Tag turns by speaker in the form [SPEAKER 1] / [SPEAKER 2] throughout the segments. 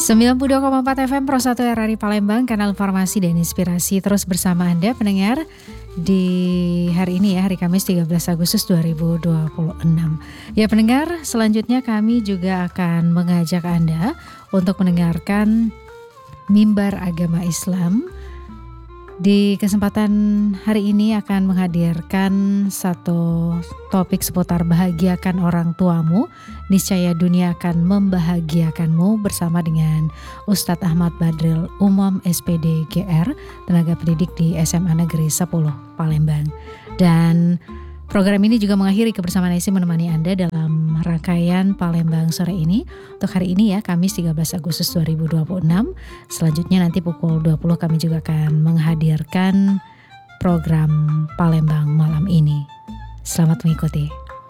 [SPEAKER 1] 92,4 FM Pro 1 RRI Palembang, kanal informasi dan inspirasi terus bersama Anda pendengar di hari ini ya, hari Kamis 13 Agustus 2026. Ya pendengar, selanjutnya kami juga akan mengajak Anda untuk mendengarkan Mimbar Agama Islam. Di kesempatan hari ini akan menghadirkan satu topik seputar bahagiakan orang tuamu, niscaya dunia akan membahagiakanmu, bersama dengan Ustadz Ahmad Badril Umam SPD GR, tenaga pendidik di SMA Negeri 10 Palembang. Dan program ini juga mengakhiri kebersamaan Esi menemani Anda dalam rangkaian Palembang sore ini. Untuk hari ini ya, Kamis 13 Agustus 2026. Selanjutnya nanti pukul 20 kami juga akan menghadirkan program Palembang malam ini. Selamat mengikuti.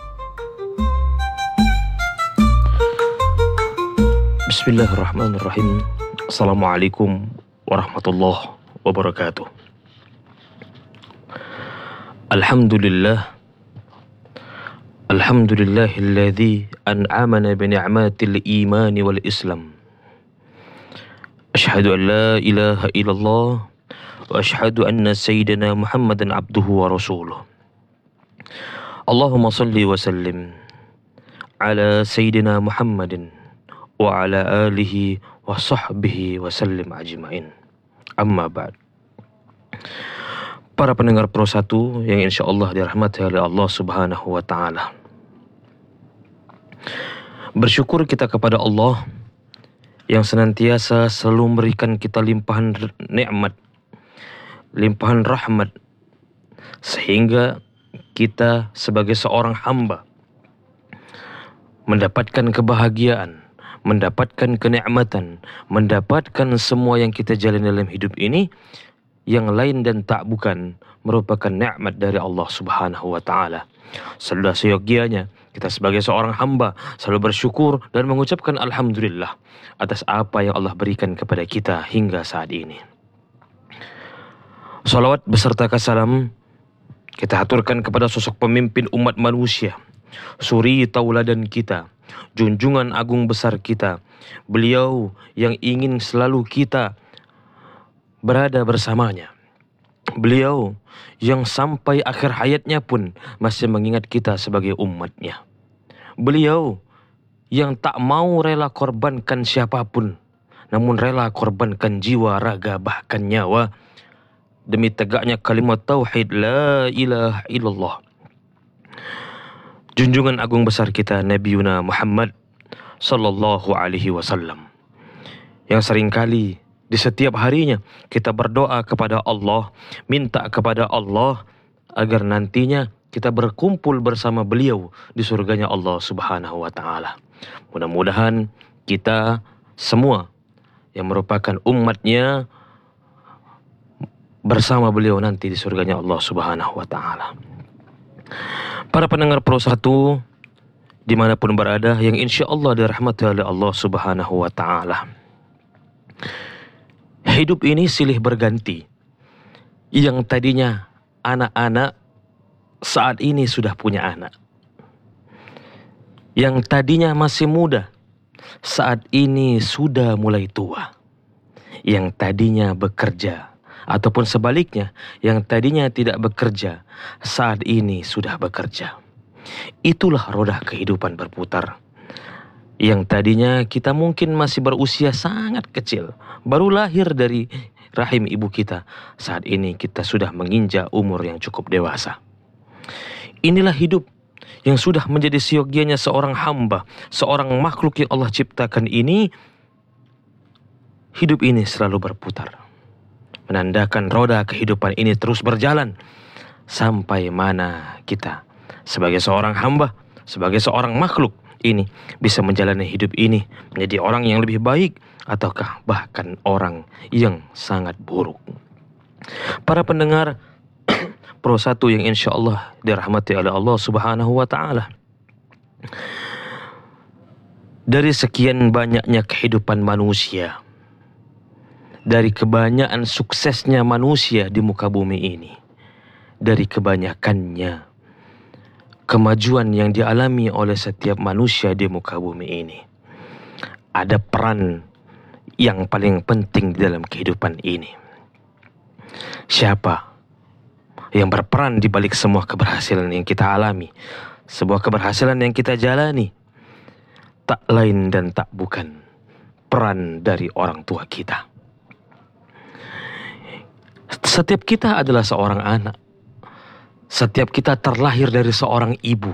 [SPEAKER 2] Bismillahirrahmanirrahim. Assalamualaikum warahmatullahi wabarakatuh. Alhamdulillah. Alhamdulillahilladzi an'amana bi ni'matil imani wal islam. Asyhadu an la ilaha illallah wa asyhadu anna sayyidina Muhammadan abduhu wa rasuluh. Allahumma salli wa sallim ala sayyidina Muhammadin wa ala alihi wa sahbihi wa sallim ajma'in. Amma ba'd. Para pendengar Pro 1 yang insya Allah dirahmati oleh Allah Subhanahu wa Ta'ala, bersyukur kita kepada Allah yang senantiasa selalu memberikan kita limpahan nikmat, limpahan rahmat, sehingga kita sebagai seorang hamba mendapatkan kebahagiaan, mendapatkan kenikmatan, mendapatkan semua yang kita jalani dalam hidup ini, yang lain dan tak bukan merupakan nikmat dari Allah Subhanahu wa Ta'ala. Sudah seyogianya kita sebagai seorang hamba selalu bersyukur dan mengucapkan alhamdulillah atas apa yang Allah berikan kepada kita hingga saat ini. Salawat beserta kasalam kita haturkan kepada sosok pemimpin umat manusia, suri tauladan kita, junjungan agung besar kita, beliau yang ingin selalu kita berada bersamanya. Beliau yang sampai akhir hayatnya pun masih mengingat kita sebagai umatnya. Beliau yang tak mau rela korbankan siapapun, namun rela korbankan jiwa, raga, bahkan nyawa demi tegaknya kalimat tauhid la ilaha illallah. Junjungan agung besar kita Nabiuna Muhammad sallallahu alaihi wasallam, yang seringkali di setiap harinya kita berdoa kepada Allah, minta kepada Allah agar nantinya kita berkumpul bersama beliau di surganya Allah Subhanahu wa Ta'ala. Mudah-mudahan kita semua yang merupakan umatnya bersama beliau nanti di surganya Allah Subhanahu wa Ta'ala. Para pendengar Pro 1 dimanapun berada yang insya Allah dirahmati oleh Allah Subhanahu wa Ta'ala, hidup ini silih berganti. Yang tadinya anak-anak saat ini sudah punya anak. Yang tadinya masih muda saat ini sudah mulai tua. Yang tadinya bekerja ataupun sebaliknya, yang tadinya tidak bekerja saat ini sudah bekerja. Itulah roda kehidupan berputar. Yang tadinya kita mungkin masih berusia sangat kecil, baru lahir dari rahim ibu kita, saat ini kita sudah menginjak umur yang cukup dewasa. Inilah hidup yang sudah menjadi seyogianya seorang hamba, seorang makhluk yang Allah ciptakan ini. Hidup ini selalu berputar, menandakan roda kehidupan ini terus berjalan sampai mana kita sebagai seorang hamba, sebagai seorang makhluk ini bisa menjalani hidup ini menjadi orang yang lebih baik ataukah bahkan orang yang sangat buruk. Para pendengar Pro 1 yang insya Allah dirahmati oleh Allah Subhanahu wa Ta'ala, dari sekian banyaknya kehidupan manusia, dari kebanyakan suksesnya manusia di muka bumi ini, dari kebanyakannya kemajuan yang dialami oleh setiap manusia di muka bumi ini, ada peran yang paling penting di dalam kehidupan ini. Siapa yang berperan di balik semua keberhasilan yang kita alami, sebuah keberhasilan yang kita jalani? Tak lain dan tak bukan peran dari orang tua kita. Setiap kita adalah seorang anak. Setiap kita terlahir dari seorang ibu.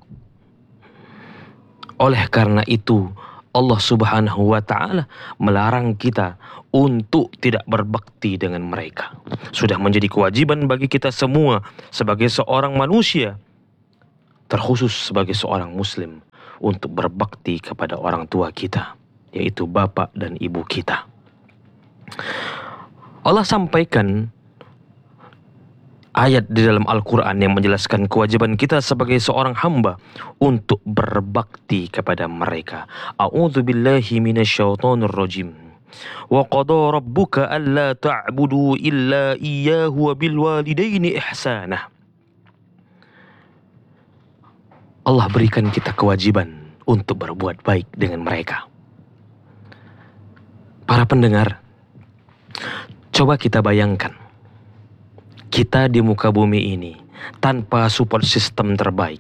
[SPEAKER 2] Oleh karena itu, Allah Subhanahu wa ta'ala melarang kita untuk tidak berbakti dengan mereka. Sudah menjadi kewajiban bagi kita semua sebagai seorang manusia, terkhusus sebagai seorang muslim, untuk berbakti kepada orang tua kita, yaitu bapak dan ibu kita. Allah sampaikan ayat di dalam Al-Quran yang menjelaskan kewajiban kita sebagai seorang hamba untuk berbakti kepada mereka. A'udzu billahi minasyaitonir rajim. Wa qada rabbuka alla ta'budu illa iyyahu wa bil walidaini ihsana. Allah berikan kita kewajiban untuk berbuat baik dengan mereka. Para pendengar, coba kita bayangkan, kita di muka bumi ini tanpa support system terbaik.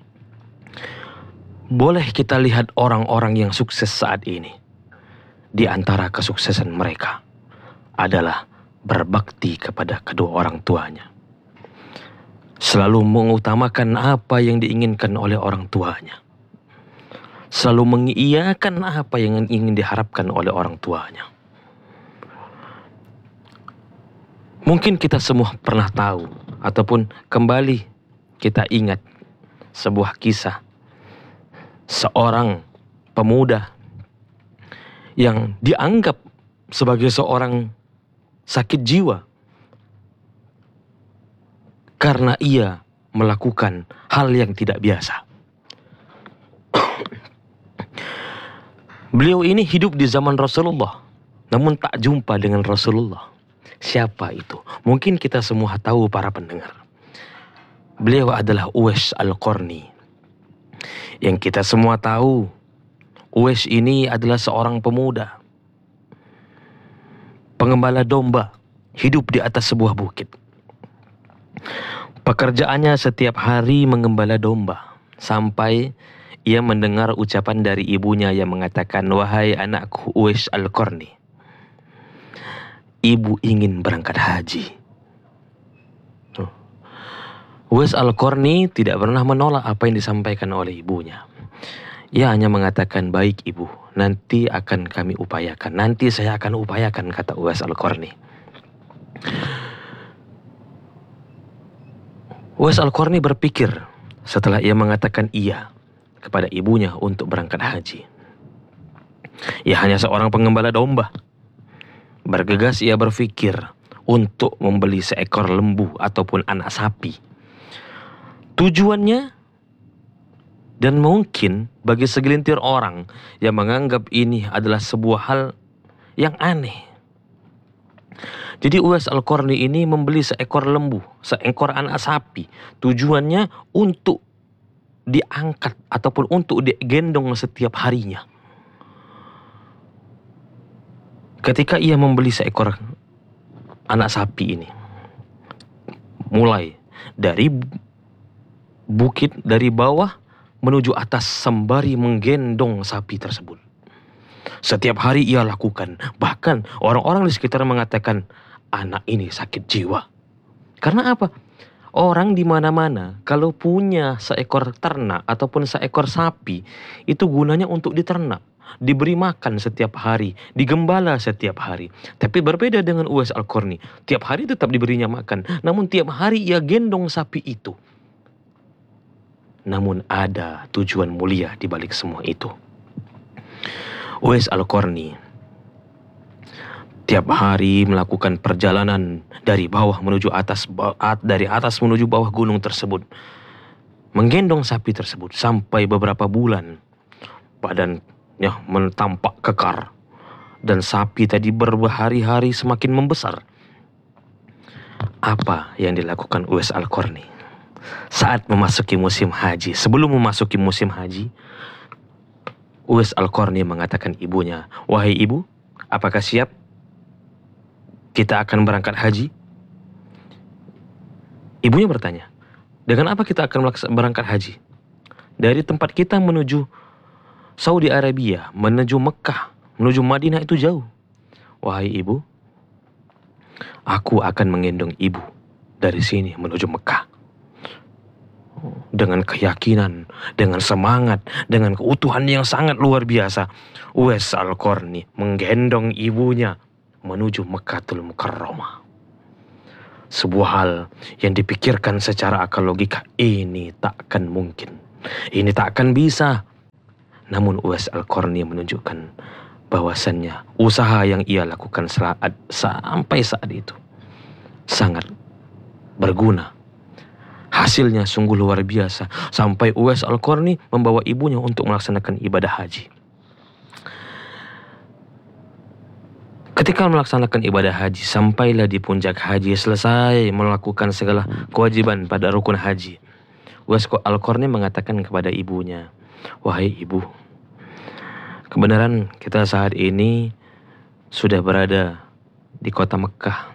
[SPEAKER 2] Boleh kita lihat orang-orang yang sukses saat ini. Di antara kesuksesan mereka adalah berbakti kepada kedua orang tuanya. Selalu mengutamakan apa yang diinginkan oleh orang tuanya. Selalu mengiyakan apa yang ingin diharapkan oleh orang tuanya. Mungkin kita semua pernah tahu ataupun kembali kita ingat sebuah kisah seorang pemuda yang dianggap sebagai seorang sakit jiwa karena ia melakukan hal yang tidak biasa. Beliau ini hidup di zaman Rasulullah, namun tak jumpa dengan Rasulullah. Siapa itu? Mungkin kita semua tahu, para pendengar. Beliau adalah Uwais Al-Qarni. Yang kita semua tahu, Uwais ini adalah seorang pemuda, pengembala domba, hidup di atas sebuah bukit. Pekerjaannya setiap hari mengembala domba, sampai ia mendengar ucapan dari ibunya yang mengatakan, "Wahai anakku Uwais Al-Qarni, ibu ingin berangkat haji." Uwais Al-Qarni tidak pernah menolak apa yang disampaikan oleh ibunya. Ia hanya mengatakan, "Baik ibu, nanti akan kami upayakan. Nanti saya akan upayakan," kata Uwais Al-Qarni. Uwais Al-Qarni berpikir setelah ia mengatakan iya kepada ibunya untuk berangkat haji. Ia hanya seorang pengembala domba. Bergegas ia berpikir untuk membeli seekor lembu ataupun anak sapi. Tujuannya, dan mungkin bagi segelintir orang yang menganggap ini adalah sebuah hal yang aneh. Jadi Uwais Al-Qarni ini membeli seekor lembu, seekor anak sapi. Tujuannya untuk diangkat ataupun untuk digendong setiap harinya. Ketika ia membeli seekor anak sapi ini, mulai dari bukit dari bawah menuju atas sembari menggendong sapi tersebut. Setiap hari ia lakukan. Bahkan orang-orang di sekitar mengatakan, anak ini sakit jiwa. Karena apa? Orang di mana-mana kalau punya seekor ternak ataupun seekor sapi, itu gunanya untuk diternak, diberi makan setiap hari, digembala setiap hari. Tapi berbeda dengan Uwais Al-Qarni, tiap hari tetap diberinya makan, namun tiap hari ia gendong sapi itu. Namun ada tujuan mulia di balik semua itu. Uwais Al-Qarni tiap hari melakukan perjalanan dari bawah menuju atas, dari atas menuju bawah gunung tersebut, menggendong sapi tersebut sampai beberapa bulan. Badannya tampak kekar dan sapi tadi berhari-hari semakin membesar. Apa yang dilakukan Uwais Al-Qarni saat memasuki musim haji? Sebelum memasuki musim haji, Uwais Al-Qarni mengatakan ibunya, "Wahai ibu, Apakah siap kita akan berangkat haji? Ibunya bertanya, dengan apa kita akan berangkat haji? Dari tempat kita menuju Saudi Arabia, menuju Mekah, menuju Madinah itu jauh. Wahai ibu, aku akan menggendong ibu dari sini menuju Mekah. Dengan keyakinan, dengan semangat, dengan keutuhan yang sangat luar biasa, Uwais Al-Qarni menggendong ibunya menuju Mekkatul Mukarramah. Sebuah hal yang dipikirkan secara akal logika, ini takkan mungkin, ini takkan bisa. Namun Uwais Al-Qarni menunjukkan bahwasannya usaha yang ia lakukan sampai saat itu sangat berguna. Hasilnya sungguh luar biasa, sampai Uwais Al-Qarni membawa ibunya untuk melaksanakan ibadah haji. Ketika melaksanakan ibadah haji, sampailah di puncak haji, selesai melakukan segala kewajiban pada rukun haji. Uwais Al-Qarni mengatakan kepada ibunya, wahai ibu, kebenaran kita saat ini sudah berada di kota Mekah.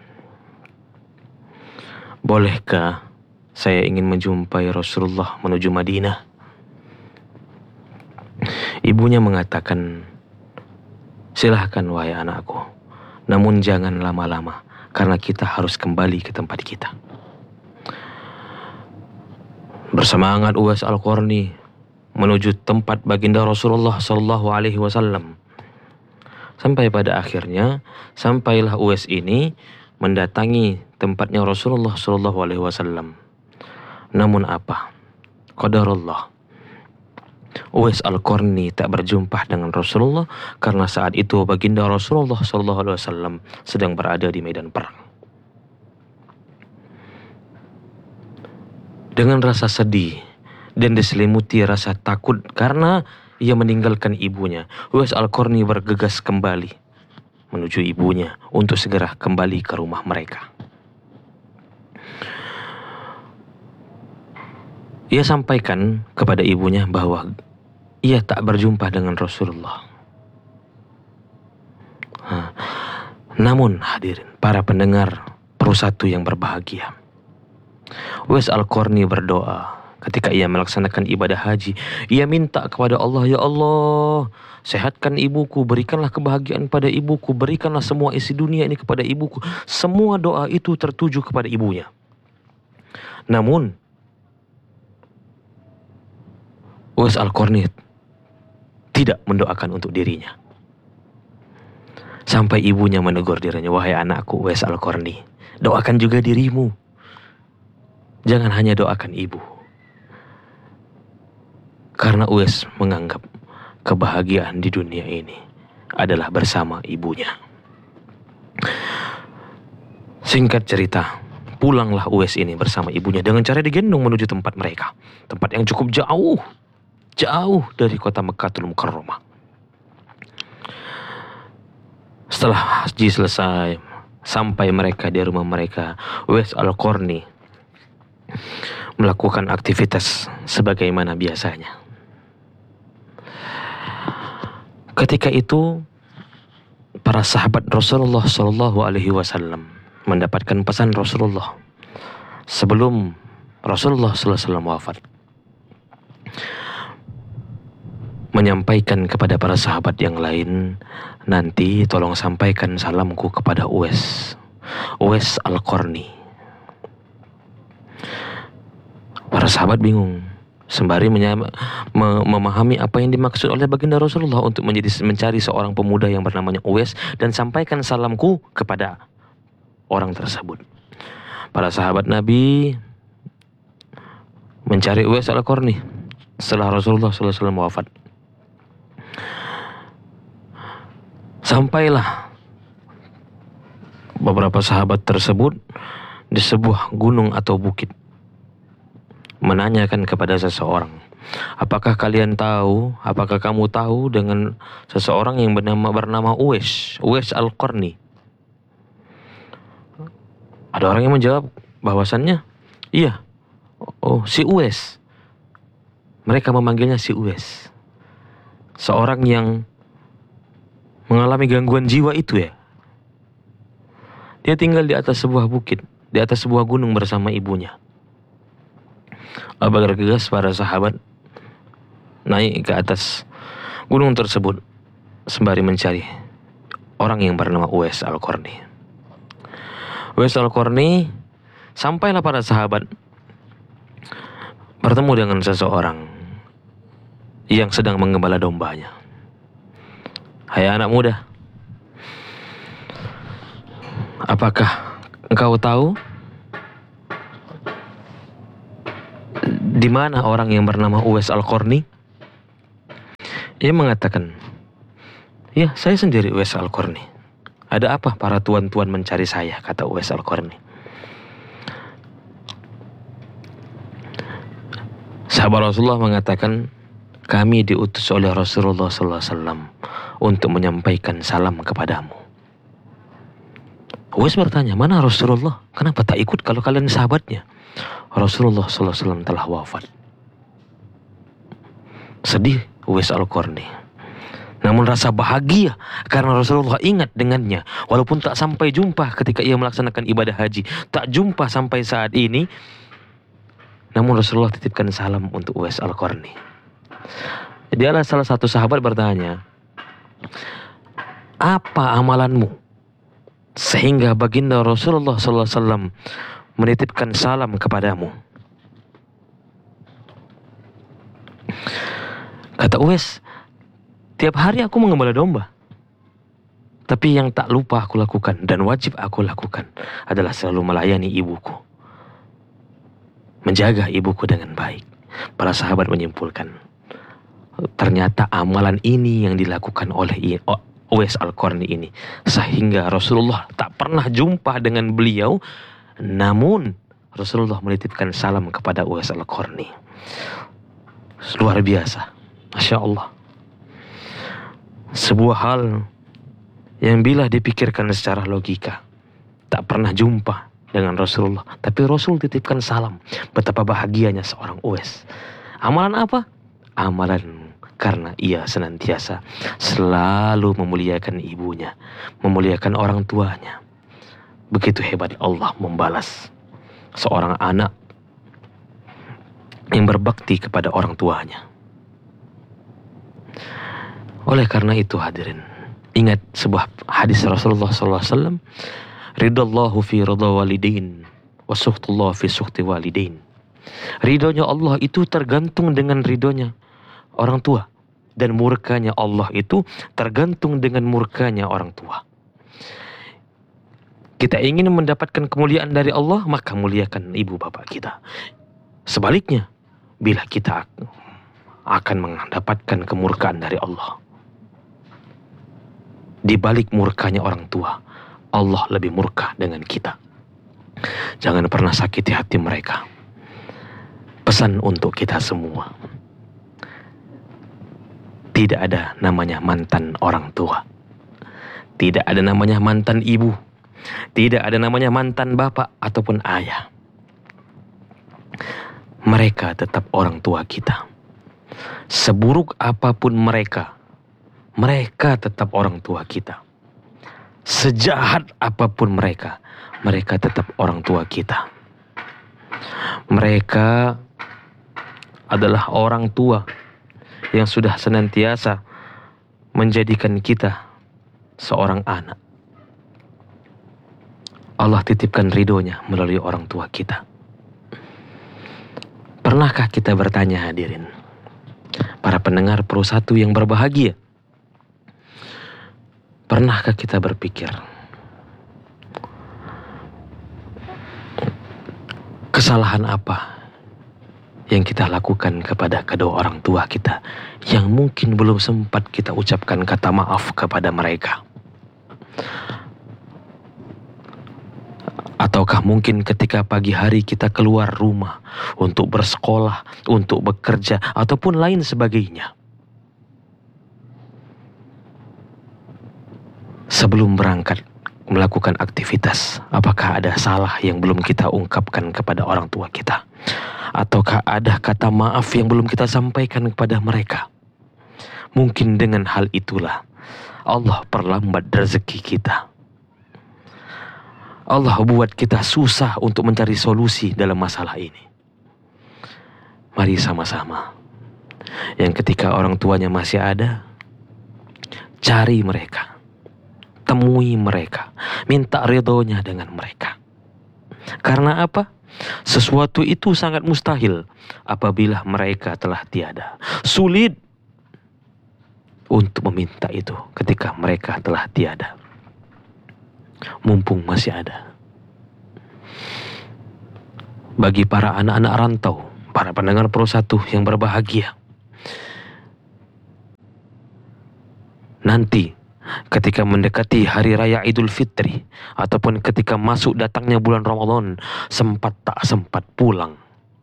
[SPEAKER 2] Bolehkah saya ingin menjumpai Rasulullah menuju Madinah? Ibunya mengatakan, silahkan wahai anakku, namun jangan lama-lama, karena kita harus kembali ke tempat kita. Bersemangat Uwais Al-Qarni menuju tempat baginda Rasulullah SAW. Sampai pada akhirnya, sampailah Uwais ini mendatangi tempatnya Rasulullah SAW. Namun apa? Qadarullah, Uwais Al-Qarni tak berjumpa dengan Rasulullah karena saat itu baginda Rasulullah SAW sedang berada di medan perang. Dengan rasa sedih dan diselimuti rasa takut karena ia meninggalkan ibunya, Uwais Al-Qarni bergegas kembali menuju ibunya untuk segera kembali ke rumah mereka. Ia sampaikan kepada ibunya bahwa ia tak berjumpa dengan Rasulullah. Namun hadirin, para pendengar Persatu yang berbahagia, Uwais Al-Qarni berdoa ketika ia melaksanakan ibadah haji. Ia minta kepada Allah, ya Allah, sehatkan ibuku, berikanlah kebahagiaan pada ibuku, berikanlah semua isi dunia ini kepada ibuku. Semua doa itu tertuju kepada ibunya. Namun Uwais Al-Qarni tidak mendoakan untuk dirinya. Sampai ibunya menegur dirinya, wahai anakku Uwais Al-Qarni, doakan juga dirimu. Jangan hanya doakan ibu. Karena Uwais menganggap kebahagiaan di dunia ini adalah bersama ibunya. Singkat cerita, pulanglah Uwais ini bersama ibunya dengan cara digendong menuju tempat mereka. Tempat yang cukup jauh dari kota Mekkatul Mukarramah. Setelah haji selesai, sampai mereka di rumah mereka, Uwais Al-Qarni melakukan aktivitas sebagaimana biasanya. Ketika itu, para sahabat Rasulullah SAW mendapatkan pesan Rasulullah sebelum Rasulullah SAW wafat, menyampaikan kepada para sahabat yang lain, nanti tolong sampaikan salamku kepada Uwais Al-Qarni. Para sahabat bingung, sembari memahami apa yang dimaksud oleh baginda Rasulullah untuk mencari seorang pemuda yang bernamanya Uwais dan sampaikan salamku kepada orang tersebut. Para sahabat Nabi mencari Uwais Al-Qarni setelah Rasulullah SAW wafat. Sampailah beberapa sahabat tersebut di sebuah gunung atau bukit, menanyakan kepada seseorang, apakah kamu tahu dengan seseorang yang bernama Uwais Al-Qarni? Ada orang yang menjawab bahwasannya, iya, si Uwais. Mereka memanggilnya si Uwais, seorang yang mengalami gangguan jiwa itu ya. Dia tinggal di atas sebuah bukit, di atas sebuah gunung bersama ibunya. Abu Bakar Gegas, para sahabat naik ke atas gunung tersebut sembari mencari orang yang bernama Uwais Al-Qarni. Uwais Al-Qarni, sampailah para sahabat bertemu dengan seseorang yang sedang menggembala dombanya. Hai anak muda, apakah engkau tahu di mana orang yang bernama Uwais Al-Qarni? Ia mengatakan, ya, saya sendiri Uwais Al-Qarni. Ada apa para tuan-tuan mencari saya, kata Uwais Al-Qarni. Sahabat Rasulullah mengatakan, kami diutus oleh Rasulullah SAW untuk menyampaikan salam kepadamu. Uwais bertanya, mana Rasulullah? Kenapa tak ikut kalau kalian sahabatnya? Rasulullah SAW telah wafat. Sedih Uwais Al-Qarni, namun rasa bahagia karena Rasulullah ingat dengannya. Walaupun tak sampai jumpa ketika ia melaksanakan ibadah haji, tak jumpa sampai saat ini, namun Rasulullah titipkan salam untuk Uwais Al-Qarni. Dialah salah satu sahabat bertanya, apa amalanmu sehingga baginda Rasulullah SAW menitipkan salam kepadamu? Kata Uwais, tiap hari aku mengembala domba, tapi yang tak lupa aku lakukan dan wajib aku lakukan adalah selalu melayani ibuku, menjaga ibuku dengan baik. Para sahabat menyimpulkan, ternyata amalan ini yang dilakukan oleh Uwais Al-Qarni ini, sehingga Rasulullah tak pernah jumpa dengan beliau, namun Rasulullah menitipkan salam kepada Uwais Al-Qarni. Luar biasa, Masya Allah. Sebuah hal yang bila dipikirkan secara logika, tak pernah jumpa dengan Rasulullah, tapi Rasul titipkan salam. Betapa bahagianya seorang Uwais. Amalan apa? Amalan karena ia senantiasa selalu memuliakan ibunya, memuliakan orang tuanya. Begitu hebat Allah membalas seorang anak yang berbakti kepada orang tuanya. Oleh karena itu hadirin, ingat sebuah hadis Rasulullah SAW, ridallahu fi ridha walidain wa suhtullah fi suhti walidain. Ridhonya Allah itu tergantung dengan ridhonya orang tua, dan murkanya Allah itu tergantung dengan murkanya orang tua. Kita ingin mendapatkan kemuliaan dari Allah, maka muliakan ibu bapak kita. Sebaliknya, bila kita akan mendapatkan kemurkaan dari Allah, di balik murkanya orang tua, Allah lebih murka dengan kita. Jangan pernah sakiti hati mereka. Pesan untuk kita semua, tidak ada namanya mantan orang tua, tidak ada namanya mantan ibu, tidak ada namanya mantan bapak ataupun ayah. Mereka tetap orang tua kita. Seburuk apapun mereka, mereka tetap orang tua kita. Sejahat apapun mereka, mereka tetap orang tua kita. Mereka adalah orang tua yang sudah senantiasa menjadikan kita seorang anak. Allah titipkan ridhonya melalui orang tua kita. Pernahkah kita bertanya hadirin, para pendengar Pro 1 yang berbahagia, pernahkah kita berpikir, kesalahan apa yang kita lakukan kepada kedua orang tua kita yang mungkin belum sempat kita ucapkan kata maaf kepada mereka? Ataukah mungkin ketika pagi hari kita keluar rumah untuk bersekolah, untuk bekerja, ataupun lain sebagainya, sebelum berangkat melakukan aktivitas, apakah ada salah yang belum kita ungkapkan kepada orang tua kita? Ataukah ada kata maaf yang belum kita sampaikan kepada mereka? Mungkin dengan hal itulah Allah perlambat rezeki kita. Allah buat kita susah untuk mencari solusi dalam masalah ini. Mari sama-sama, yang ketika orang tuanya masih ada, cari mereka, temui mereka, minta ridhonya dengan mereka. Karena apa? Sesuatu itu sangat mustahil apabila mereka telah tiada. Sulit untuk meminta itu ketika mereka telah tiada, mumpung masih ada. Bagi para anak-anak rantau, para pendengar Pro 1 yang berbahagia, nanti ketika mendekati hari raya Idul Fitri ataupun ketika masuk datangnya bulan Ramadan, sempat tak sempat pulang,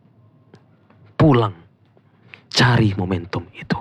[SPEAKER 2] cari momentum itu.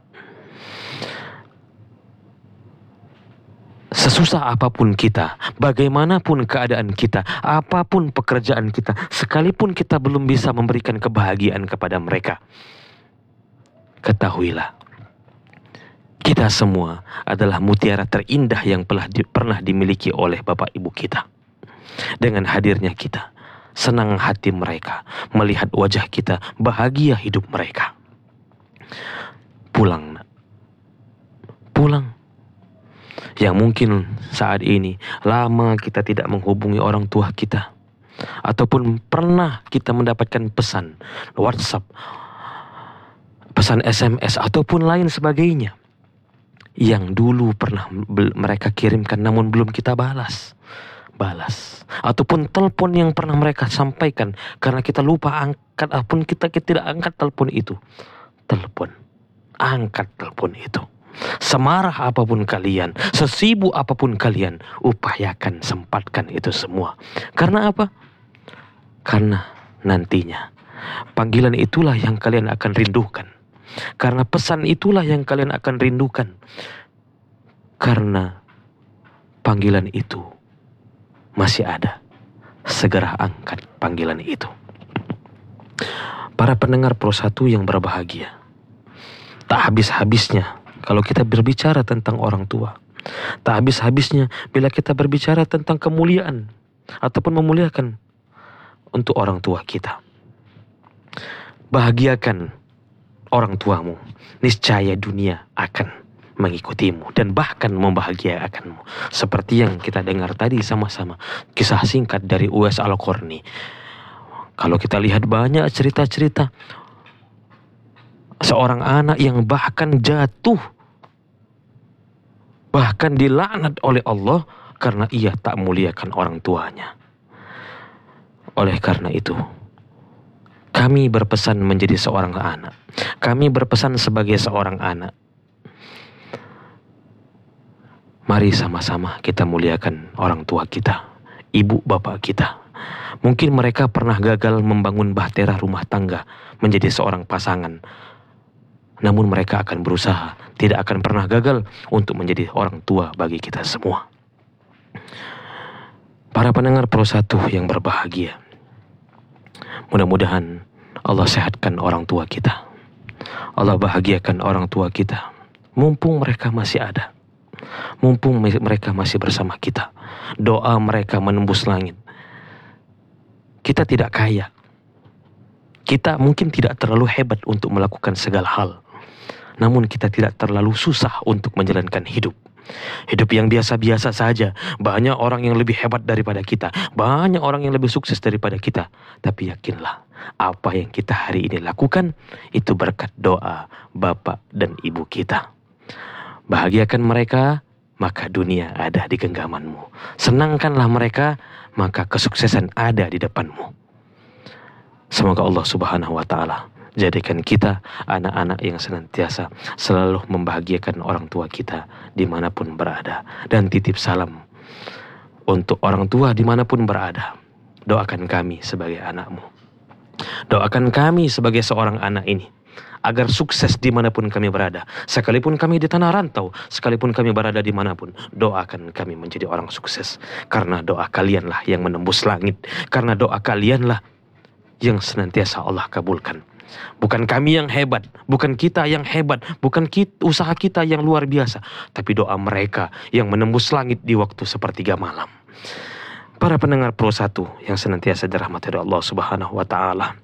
[SPEAKER 2] Sesusah apapun kita, bagaimanapun keadaan kita, apapun pekerjaan kita, sekalipun kita belum bisa memberikan kebahagiaan kepada mereka, ketahuilah, kita semua adalah mutiara terindah yang pernah dimiliki oleh Bapak Ibu kita. Dengan hadirnya kita, senang hati mereka melihat wajah kita, bahagia hidup mereka. Pulang, nak. Pulang. Yang mungkin saat ini lama kita tidak menghubungi orang tua kita, ataupun pernah kita mendapatkan pesan WhatsApp, pesan SMS ataupun lain sebagainya yang dulu pernah mereka kirimkan namun belum kita balas, ataupun telepon yang pernah mereka sampaikan karena kita lupa angkat, ataupun kita tidak angkat telepon itu. Angkat telepon itu. Semarah apapun kalian, sesibuk apapun kalian, upayakan sempatkan itu semua. Karena apa? Karena nantinya panggilan itulah yang kalian akan rindukan. Karena pesan itulah yang kalian akan rindukan. Karena panggilan itu masih ada. Segera angkat panggilan itu. Para pendengar Pro 1 yang berbahagia, tak habis-habisnya kalau kita berbicara tentang orang tua, tak habis-habisnya bila kita berbicara tentang kemuliaan ataupun memuliakan untuk orang tua kita. Bahagiakan orang tuamu, niscaya dunia akan mengikutimu dan bahkan membahagiakanmu. Seperti yang kita dengar tadi sama-sama, kisah singkat dari Uwais Al-Qarni. Kalau kita lihat banyak cerita-cerita seorang anak yang bahkan jatuh, bahkan dilaknat oleh Allah karena ia tak muliakan orang tuanya. Oleh karena itu, kami berpesan menjadi seorang anak. Kami berpesan sebagai seorang anak. Mari sama-sama kita muliakan orang tua kita, ibu bapak kita. Mungkin mereka pernah gagal membangun bahtera rumah tangga menjadi seorang pasangan. Namun mereka akan berusaha, tidak akan pernah gagal untuk menjadi orang tua bagi kita semua. Para pendengar Pro 1 yang berbahagia, mudah-mudahan Allah sehatkan orang tua kita. Allah bahagiakan orang tua kita. Mumpung mereka masih ada. Mumpung mereka masih bersama kita. Doa mereka menembus langit. Kita tidak kaya. Kita mungkin tidak terlalu hebat untuk melakukan segala hal. Namun kita tidak terlalu susah untuk menjalankan hidup. Hidup yang biasa-biasa saja. Banyak orang yang lebih hebat daripada kita. Banyak orang yang lebih sukses daripada kita. Tapi yakinlah, apa yang kita hari ini lakukan, itu berkat doa bapak dan ibu kita. Bahagiakan mereka, maka dunia ada di genggamanmu. Senangkanlah mereka, maka kesuksesan ada di depanmu. Semoga Allah Subhanahu wa Ta'ala jadikan kita anak-anak yang senantiasa selalu membahagiakan orang tua kita dimanapun berada. Dan titip salam untuk orang tua dimanapun berada. Doakan kami sebagai anakmu. Doakan kami sebagai seorang anak ini agar sukses dimanapun kami berada. Sekalipun kami di tanah rantau, sekalipun kami berada dimanapun, doakan kami menjadi orang sukses. Karena doa kalianlah yang menembus langit. Karena doa kalianlah yang senantiasa Allah kabulkan. Bukan kami yang hebat, bukan kita yang hebat, bukan usaha kita yang luar biasa, tapi doa mereka yang menembus langit di waktu sepertiga malam. Para pendengar Pro 1 yang senantiasa dirahmati Allah Subhanahu wa taala.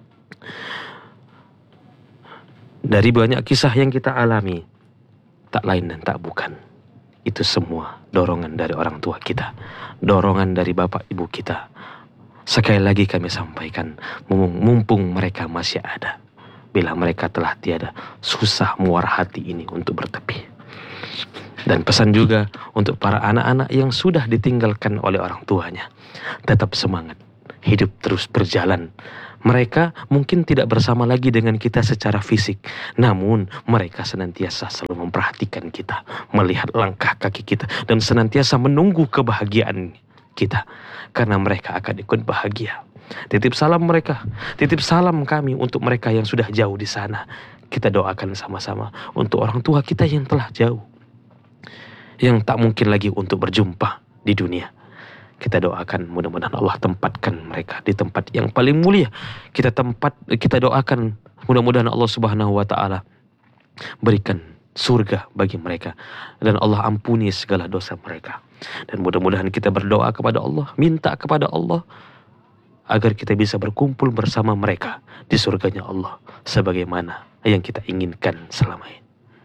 [SPEAKER 2] Dari banyak kisah yang kita alami, tak lain dan tak bukan, itu semua dorongan dari orang tua kita, dorongan dari bapak ibu kita. Sekali lagi kami sampaikan, mumpung mereka masih ada, bila mereka telah tiada, susah muara hati ini untuk bertepi. Dan pesan juga untuk para anak-anak yang sudah ditinggalkan oleh orang tuanya, tetap semangat, hidup terus berjalan. Mereka mungkin tidak bersama lagi dengan kita secara fisik, namun mereka senantiasa selalu memperhatikan kita, melihat langkah kaki kita, dan senantiasa menunggu kebahagiaan kita, karena mereka akan ikut bahagia. Titip salam mereka, titip salam kami untuk mereka yang sudah jauh di sana. Kita doakan sama-sama untuk orang tua kita yang telah jauh, yang tak mungkin lagi untuk berjumpa di dunia. Kita doakan mudah-mudahan Allah tempatkan mereka di tempat yang paling mulia. Kita doakan mudah-mudahan Allah Subhanahu wa taala berikan surga bagi mereka, dan Allah ampuni segala dosa mereka. Dan mudah-mudahan kita berdoa kepada Allah, minta kepada Allah agar kita bisa berkumpul bersama mereka di surganya Allah sebagaimana yang kita inginkan selama ini.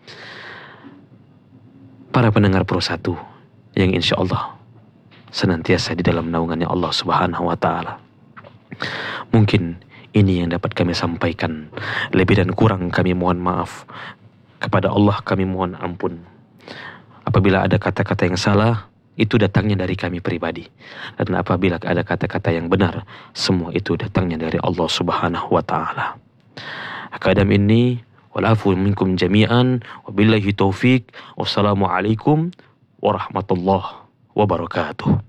[SPEAKER 2] Para pendengar Pro 1 yang insya Allah senantiasa di dalam naungannya Allah Subhanahu wa taala. Mungkin ini yang dapat kami sampaikan. Lebih dan kurang kami mohon maaf. Kepada Allah kami mohon ampun. Apabila ada kata-kata yang salah, itu datangnya dari kami pribadi. Dan apabila ada kata-kata yang benar, semua itu datangnya dari Allah Subhanahu wa taala. Akadam ini walafu minkum jami'an wabillahi taufik. Wassalamualaikum warahmatullahi wabarakatuh.